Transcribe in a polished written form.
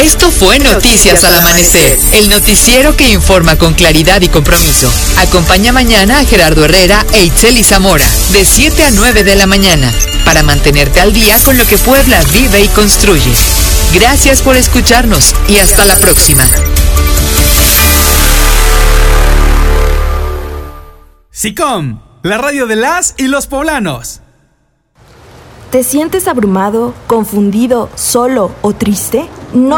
Esto fue Noticias al Amanecer, el noticiero que informa con claridad y compromiso. Acompaña mañana a Gerardo Herrera e Itzel Zamora, de 7 a 9 de la mañana, para mantenerte al día con lo que Puebla vive y construye. Gracias por escucharnos y hasta la próxima. SICOM, la radio de las y los poblanos. ¿Te sientes abrumado, confundido, solo o triste? No